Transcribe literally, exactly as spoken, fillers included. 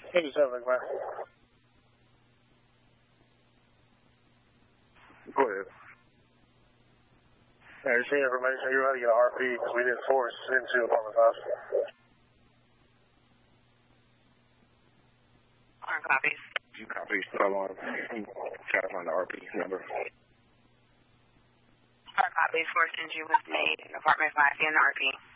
eighty-seven, man. Go ahead. Yeah, you see information. You're ready to get an R P because we didn't force into apartment five. Hard copies. You copies. Come on. Try to find the R P number. Hard copies. Forced entry was made in apartment five and the R P.